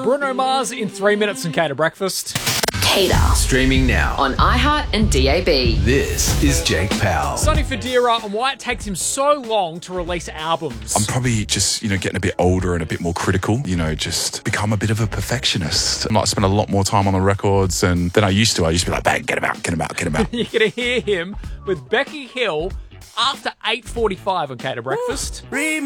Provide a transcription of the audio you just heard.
Bruno Mars in 3 minutes and Cater Breakfast. Cater. Streaming now On iHeart and DAB. This is Jake Powell. Sonny Fodera and why it takes him so long to release albums. I'm probably just, getting a bit older and a bit more critical, just become a bit of a perfectionist. I spend a lot more time on the records than I used to. I used to be like, bang, get him out. You're going to hear him with Becky Hill after 8:45 on Cater Breakfast.